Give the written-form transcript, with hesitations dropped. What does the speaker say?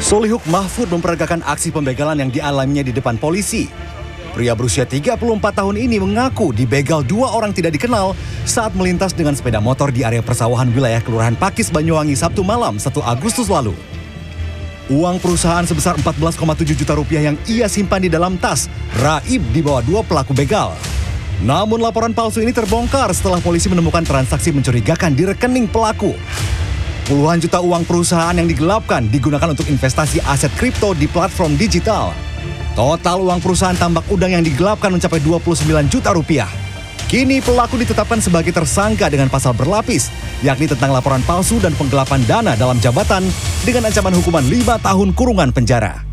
Solihuk Mahfud memperagakan aksi pembegalan yang dialaminya di depan polisi. Pria berusia 34 tahun ini mengaku dibegal dua orang tidak dikenal saat melintas dengan sepeda motor di area persawahan wilayah Kelurahan Pakis, Banyuwangi, Sabtu malam 1 Agustus lalu. Uang perusahaan sebesar 14,7 juta rupiah yang ia simpan di dalam tas raib dibawa dua pelaku begal. Namun laporan palsu ini terbongkar setelah polisi menemukan transaksi mencurigakan di rekening pelaku. Puluhan juta uang perusahaan yang digelapkan digunakan untuk investasi aset kripto di platform digital. Total uang perusahaan tambak udang yang digelapkan mencapai 29 juta rupiah. Kini pelaku ditetapkan sebagai tersangka dengan pasal berlapis, yakni tentang laporan palsu dan penggelapan dana dalam jabatan dengan ancaman hukuman 5 tahun kurungan penjara.